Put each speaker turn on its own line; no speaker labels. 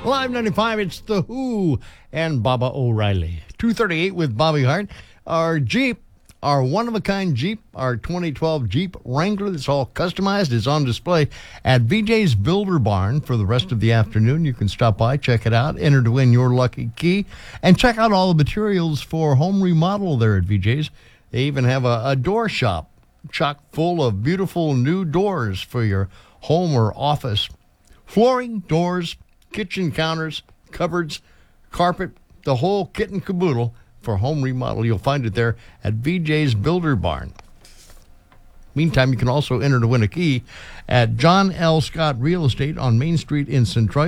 Live 95, it's The Who and Baba O'Reilly. 238 with Bobby Hart. Our Jeep, our one-of-a-kind Jeep, our 2012 Jeep Wrangler that's all customized, is on display at VJ's Builder Barn for the rest of the afternoon. You can stop by, check it out, enter to win your lucky key, and check out all the materials for home remodel there at VJ's. They even have a door shop chock full of beautiful new doors for your home or office. Flooring, doors, kitchen counters, cupboards, carpet, the whole kit and caboodle for home remodel. You'll find it there at VJ's Builder Barn. Meantime, you can also enter to win a key at John L. Scott Real Estate on Main Street in Centroid.